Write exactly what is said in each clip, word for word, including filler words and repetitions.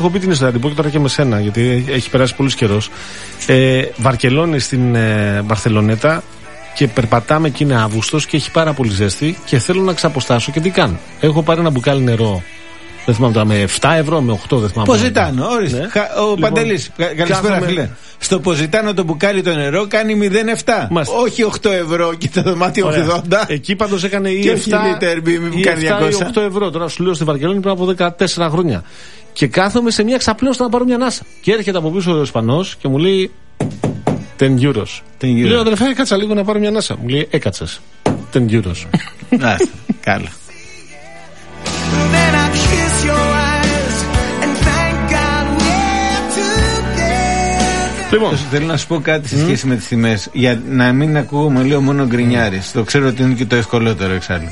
Έχω πει την ιστορία, την πω και τώρα και με σένα, γιατί έχει περάσει πολύ καιρό. Ε, Βαρκελόνη στην ε, Μπαρσελονέτα και περπατάμε και είναι Αύγουστος και έχει πάρα πολύ ζέστη και θέλω να ξαποστάσω και τι κάνω. Έχω πάρει ένα μπουκάλι νερό. Δεν θυμάμαι τώρα, με επτά ευρώ, με οκτώ, δεν θυμάμαι. Ποζιτάνο, ορίστε. Ναι. Ο λοιπόν, Παντελής, καλησπέρα κάθομαι... φίλε. Στο Ποζιτάνο το μπουκάλι το νερό κάνει μηδέν κόμμα επτά. Μάλιστα. Όχι οκτώ ευρώ και το δωμάτιο ογδόντα. Εκεί πάντως έκανε ή επτά ή οκτώ ευρώ. Τώρα σου λέω στη Βαρκελόνη πριν από δεκατέσσερα χρόνια. Και κάθομαι σε μια ξαπλώστρα να πάρω μια ανάσα. Και έρχεται από πίσω ο Ισπανός και μου λέει δέκα euros. Λέω αδερφέ, κάτσα λίγο να πάρω μια ανάσα. Μου λέει έκατσες. δέκα euros. Να, καλά. Λοιπόν, θέλω να σου πω κάτι σε σχέση mm. με τις τιμές. Για να μην ακούγομαι λίγο μόνο γκρινιάρης. Mm. Το ξέρω ότι είναι και το ευκολότερο εξάλλου.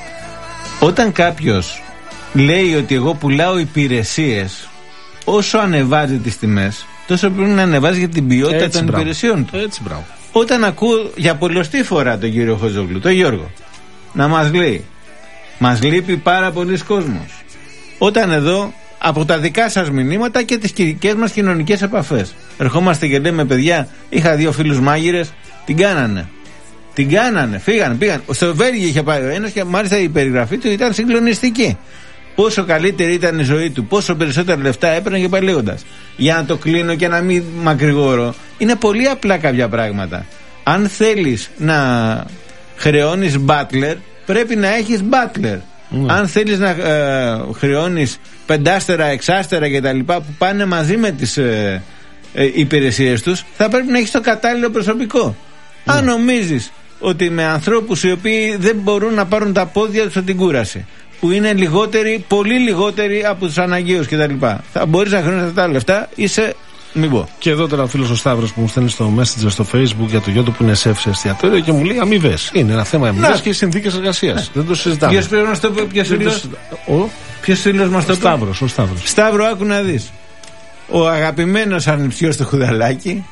Όταν κάποιος λέει ότι εγώ πουλάω υπηρεσίες, όσο ανεβάζει τις τιμές, τόσο πρέπει να ανεβάζει για την ποιότητα έτσι, των μπράβο. υπηρεσιών του. Έτσι, μπράβο. Όταν ακούω για πολλοστή φορά τον κύριο Χοζόγλου, τον Γιώργο, να μας λέει, μας λείπει πάρα πολλοί κόσμος. Όταν εδώ, από τα δικά σας μηνύματα και τις δικές μας κοινωνικές επαφές, ερχόμαστε και λέμε, παιδιά, είχα δύο φίλους μάγειρες, την κάνανε. Την κάνανε, φύγανε, πήγαν. Στο Βέλγιο είχε πάει ο ένας και μάλιστα η περιγραφή του ήταν συγκλονιστική. Πόσο καλύτερη ήταν η ζωή του, πόσο περισσότερα λεφτά έπαιρνε και πάει λέγοντας. Για να το κλείνω και να μην μακρηγόρω, είναι πολύ απλά κάποια πράγματα. Αν θέλεις να χρεώνεις butler, πρέπει να έχεις butler. Mm. Αν θέλεις να ε, χρεώνεις πεντάστερα, εξάστερα και τα λοιπά που πάνε μαζί με τις ε, ε, υπηρεσίες τους, θα πρέπει να έχεις το κατάλληλο προσωπικό. Mm. Αν νομίζεις ότι με ανθρώπους οι οποίοι δεν μπορούν να πάρουν τα πόδια τους από την κούραση, που είναι λιγότεροι, πολύ λιγότεροι από τους αναγκαίους κτλ., θα μπορείς να χρεώνεις αυτά τα λεφτά, είσαι. Μην πω. Και εδώ τώρα ο φίλος ο Σταύρος που μου στέλνει στο Messenger στο Facebook για το γιο του που είναι σεφ σε εστιατόριο και μου λέει αμοιβές. Είναι ένα θέμα αμοιβές και συνθήκες εργασίας. Δεν το συζητάμε. Ποιος πρέπει να το πει, ποιος φίλος. Ποιος φίλος μας το πει. Σταύρος, ο Σταύρος. Σταύρο, άκου να δεις. Ο αγαπημένος ανιψιός του Χουδαλάκη,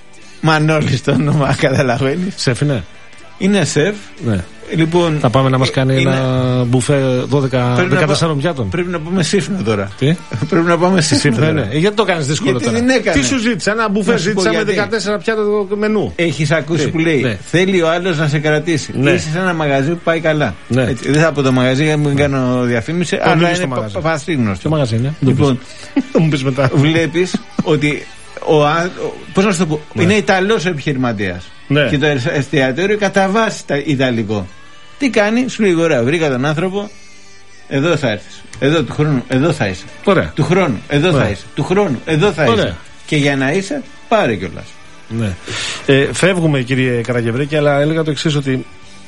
Μανώλης το όνομα, καταλαβαίνεις. Σεφ είναι. Είναι σεφ. Ναι. Λοιπόν, θα πάμε να μας κάνει είναι... ένα μπουφέ δώδεκα δεκατέσσερα πιάτων. Πρέπει να πούμε σύφνο τώρα. Τι? Πρέπει να πάμε σύφνο. Ναι, ναι. Ε, γιατί το κάνεις δύσκολο τώρα? Τι σου ζήτησα, ένα μπουφέ ζήτησα με δεκατέσσερα πιάτα το μενού. Έχεις ακούσει τι? Που λέει ναι. Θέλει ο άλλος να σε κρατήσει. Ναι. Είσαι σε ένα μαγαζί που πάει καλά. Ναι. Έτσι, δεν θα πω το μαγαζί για να μην κάνω διαφήμιση, το αλλά είναι παθήμνωστο. Ποιο μαγαζί είναι? Λοιπόν, μου πεις μετά. Βλέπεις ότι. Ο, ο, πώς να σου το πω, ναι. Είναι Ιταλός επιχειρηματίας. Ναι. Και το εστιατόριο κατά βάση Ιταλικό. Τι κάνει, σου λέει ωραία, βρήκα τον άνθρωπο, εδώ θα έρθεις. Εδώ του χρόνου, εδώ θα είσαι. Ωραία. Του χρόνου, εδώ ωραία. Θα είσαι. Του χρόνου, εδώ θα ωραία. Είσαι. Και για να είσαι, πάρε κιόλας. Ναι. Ε, φεύγουμε κύριε Καραγευρέκη, αλλά έλεγα το εξής, ότι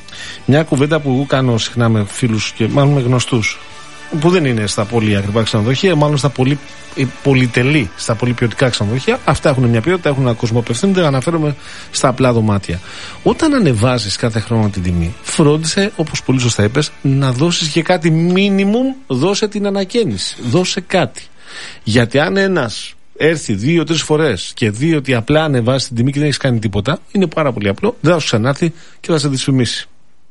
μια κουβέντα που κάνω συχνά με φίλους και μάλλον με γνωστούς, που δεν είναι στα πολύ ακριβά ξενοδοχεία, μάλλον στα πολύ πολυτελή, στα πολύ ποιοτικά ξενοδοχεία. Αυτά έχουν μια ποιότητα, έχουν ένα κόσμο απευθύνεται. Αναφέρομαι στα απλά δωμάτια. Όταν ανεβάζεις κάθε χρόνο την τιμή, φρόντισε, όπως πολύ σωστά είπες, να δώσεις και κάτι minimum, δώσε την ανακαίνιση. Δώσε κάτι. Γιατί αν ένας έρθει δύο-τρεις φορές και δει ότι απλά ανεβάζει την τιμή και δεν έχει κάνει τίποτα, είναι πάρα πολύ απλό. Δεν θα σου ξανάρθει και θα σε δυσφημίσει.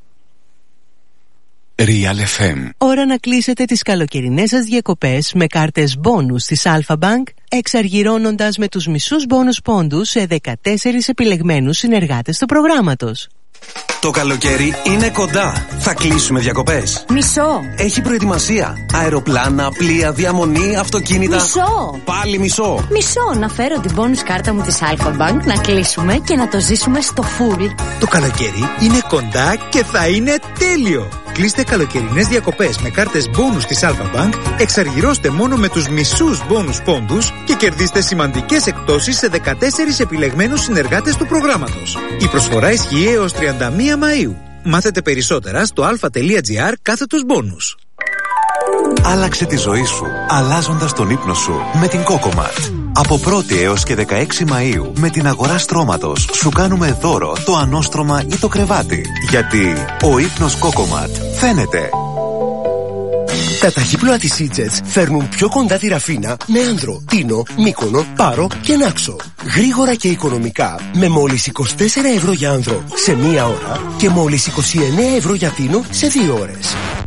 Real εφ εμ. Ώρα να κλείσετε τις καλοκαιρινές σας διακοπές με κάρτες μπόνους της Alpha Bank, εξαργυρώνοντας με τους μισούς μπόνους πόντους σε δεκατέσσερις επιλεγμένους συνεργάτες του προγράμματος. Το καλοκαίρι είναι κοντά. Θα κλείσουμε διακοπές. Μισό. Έχει προετοιμασία. Αεροπλάνα, πλοία, διαμονή, αυτοκίνητα. Μισό. Πάλι μισό. Μισό. Να φέρω την bonus κάρτα μου της Alpha Bank, να κλείσουμε και να το ζήσουμε στο full. Το καλοκαίρι είναι κοντά και θα είναι τέλειο. Κλείστε καλοκαιρινές διακοπές με κάρτες bonus της Alpha Bank, εξαργυρώστε μόνο με τους μισούς bonus πόντους και κερδίστε σημαντικές εκπτώσεις σε δεκατέσσερις επιλεγμένους συνεργάτες του προγράμματος. Η προσφορά ισχύει έως τριάντα μία Μαΐου. Μάθετε περισσότερα στο alpha.gr κάθετος bonus. Άλλαξε τη ζωή σου, αλλάζοντας τον ύπνο σου με την Cocomat. Από πρώτη έως και δεκαέξι Μαΐου, με την αγορά στρώματος, σου κάνουμε δώρο το ανώστρωμα ή το κρεβάτι. Γιατί ο ύπνος Cocomat φαίνεται. Τα ταχύπλοα της Eatjets φέρνουν πιο κοντά τη Ραφίνα με Άνδρο, Τίνο, Μύκονο, Πάρο και Νάξο. Γρήγορα και οικονομικά, με μόλις είκοσι τέσσερα ευρώ για Άνδρο σε μία ώρα και μόλις είκοσι εννέα ευρώ για Τίνο σε δύο ώρες.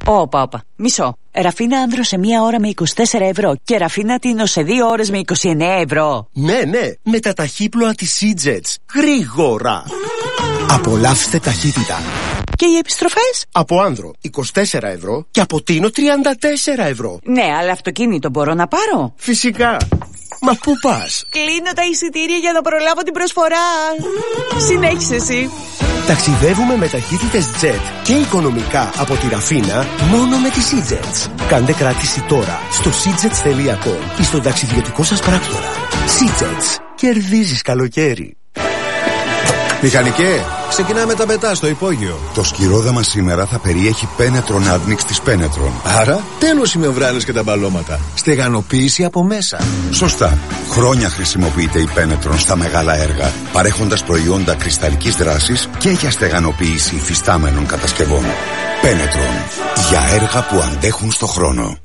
Όπα, όπα. Μισό. Ραφίνα άνδρο σε μία ώρα με είκοσι τέσσερα ευρώ και ραφίνα τίνο σε δύο ώρες με είκοσι εννέα ευρώ. Ναι, ναι, με τα ταχύπλοα της Σίτζετς. Γρήγορα. Απολαύστε ταχύτητα. Και οι επιστροφές? Από άνδρο είκοσι τέσσερα ευρώ και από τίνο τριάντα τέσσερα ευρώ. Ναι, αλλά αυτοκίνητο μπορώ να πάρω? Φυσικά. Μα πού πας? Κλείνω τα εισιτήρια για να προλάβω την προσφορά. Συνέχισε εσύ. Ταξιδεύουμε με ταχύτητες τζετ και οικονομικά από τη Ραφίνα μόνο με τη Σίτζετς. Κάντε κράτηση τώρα στο σίτζετς τελεία κομ ή στον ταξιδιωτικό σας πράκτορα. Σίτζετς. Κερδίζεις καλοκαίρι. Μηχανικέ, ξεκινάμε τα πετά στο υπόγειο. Το σκυρόδαμα σήμερα θα περιέχει πένετρον άδμιξ της πένετρον. Άρα, τέλος οι μεμβράνες και τα μπαλώματα. Στεγανοποίηση από μέσα. Σωστά. Χρόνια χρησιμοποιείται η πένετρον στα μεγάλα έργα, παρέχοντας προϊόντα κρυσταλλικής δράσης και για στεγανοποίηση υφιστάμενων κατασκευών. Πένετρον. Για έργα που αντέχουν στο χρόνο.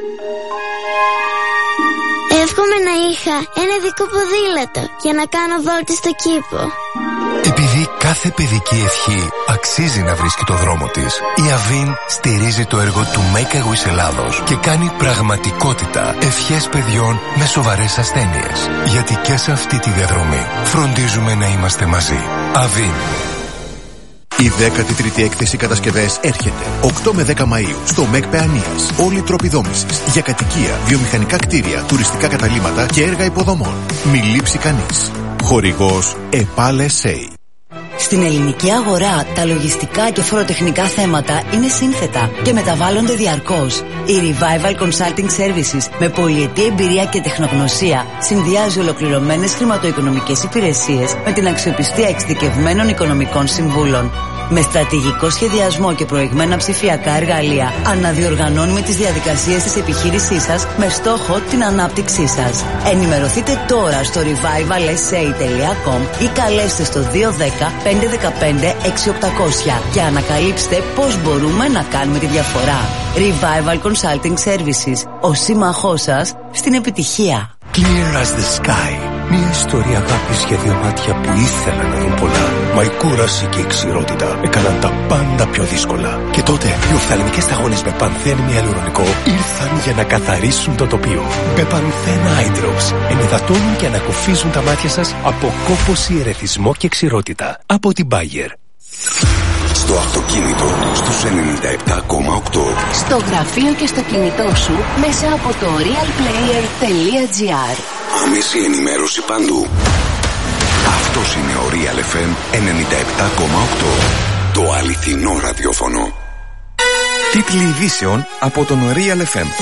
Εύχομαι να είχα ένα δικό ποδήλατο για να κάνω βόλτες στο κήπο. Επειδή κάθε παιδική ευχή αξίζει να βρίσκει το δρόμο της, η Αβίν στηρίζει το έργο του Make a Wish Ελλάδος και κάνει πραγματικότητα ευχές παιδιών με σοβαρές ασθένειες. Γιατί και σε αυτή τη διαδρομή φροντίζουμε να είμαστε μαζί. Αβίν. Η δέκατη τρίτη έκθεση κατασκευές έρχεται οκτώ με δέκα Μαΐου στο ΜΕΚ Παιανίας. Όλοι οι τρόποι δόμησης για κατοικία, βιομηχανικά κτίρια, τουριστικά καταλύματα και έργα υποδομών. Μη λείψει κανείς. Χορηγός ΕΠΑΛ ες έι. Στην ελληνική αγορά, τα λογιστικά και φοροτεχνικά θέματα είναι σύνθετα και μεταβάλλονται διαρκώς. Η Revival Consulting Services, με πολυετή εμπειρία και τεχνογνωσία, συνδυάζει ολοκληρωμένες χρηματοοικονομικές υπηρεσίες με την αξιοπιστία εξειδικευμένων οικονομικών συμβούλων. Με στρατηγικό σχεδιασμό και προηγμένα ψηφιακά εργαλεία, αναδιοργανώνουμε τις διαδικασίες της επιχείρησής σας με στόχο την ανάπτυξή σας. Ενημερωθείτε τώρα στο revival s a τελεία com ή καλέστε στο δύο ένα μηδέν πέντε ένα πέντε έξι οκτακόσια και ανακαλύψτε πώς μπορούμε να κάνουμε τη διαφορά. Revival Consulting Services, ο σύμμαχός σας στην επιτυχία. Clear as the sky. Μια ιστορία αγάπης για δύο μάτια που ήθελαν να δουν πολλά. Μα η κούραση και η ξηρότητα έκαναν τα πάντα πιο δύσκολα. Και τότε οι οφθαλμικές σταγόνες με πανθέν ιαλουρονικό ήρθαν για να καθαρίσουν το τοπίο. Με πανθέν Eye Drops ενυδατώνουν και ανακουφίζουν τα μάτια σας από κόπωση, ερεθισμό και ξηρότητα. Από την Bayer. Στο αυτοκίνητο, στους ενενήντα επτά κόμμα οκτώ. Στο γραφείο και στο κινητό σου μέσα από το real player τελεία gr. Άμεση ενημέρωση παντού. Αυτός είναι ο Real εφ εμ ενενήντα επτά κόμμα οκτώ. Το αληθινό ραδιόφωνο. Τίτλοι ειδήσεων από τον Real εφ εμ.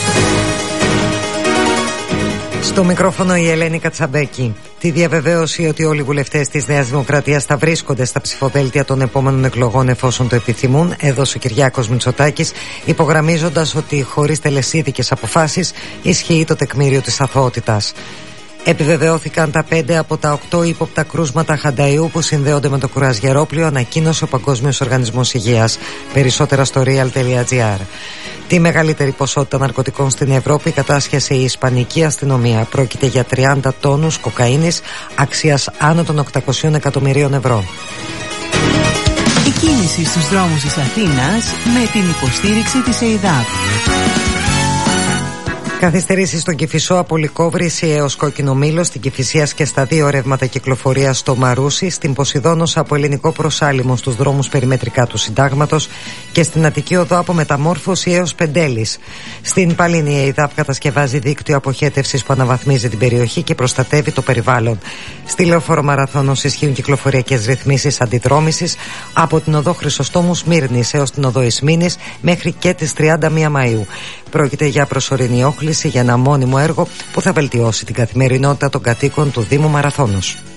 Στο μικρόφωνο η Ελένη Κατσαμπέκη. Τη διαβεβαίωση ότι όλοι οι βουλευτές της Νέας Δημοκρατίας θα βρίσκονται στα ψηφοδέλτια των επόμενων εκλογών εφόσον το επιθυμούν, έδωσε ο Κυριάκος Μητσοτάκης, υπογραμμίζοντας ότι χωρίς τελεσίδικες αποφάσεις ισχύει το τεκμήριο της αθωότητας. Επιβεβαιώθηκαν τα πέντε από τα οκτώ ύποπτα κρούσματα χανταϊού που συνδέονται με το κουραζιερόπλοιο, ανακοίνωσε ο Παγκόσμιος Οργανισμός Υγείας. Περισσότερα στο real τελεία gr. Τη μεγαλύτερη ποσότητα ναρκωτικών στην Ευρώπη κατάσχεσε η Ισπανική αστυνομία. Πρόκειται για τριάντα τόνους κοκαίνης αξίας άνω των οκτακοσίων εκατομμυρίων ευρώ. Η κίνηση στους δρόμους της Αθήνας με την υποστήριξη της ΕΙΔΑΠ. Καθυστερήσεις στον Κηφισό από Λυκόβρηση έως Κόκκινο Μήλο, στην Κηφισίας και στα δύο ρεύματα κυκλοφορίας στο Μαρούσι, στην Ποσειδόνος από Ελληνικό Προσάλιμο στους δρόμους περιμετρικά του Συντάγματος και στην Αττική Οδό από Μεταμόρφωση έως Πεντέλης. Στην Παλίνη η ΕΙΔΑΠ κατασκευάζει δίκτυο αποχέτευσης που αναβαθμίζει την περιοχή και προστατεύει το περιβάλλον. Στη Λεωφόρο Μαραθώνος ισχύουν κυκλοφοριακές ρυθμίσεις αντιδρόμησης από την Οδό Χρυσοστόμου Σμύρνης έως την Οδό Ισμήνης μέχρι και τις τριάντα μία Μαΐου. Πρόκειται για προσωρινή όχληση για ένα μόνιμο έργο που θα βελτιώσει την καθημερινότητα των κατοίκων του Δήμου Μαραθώνος.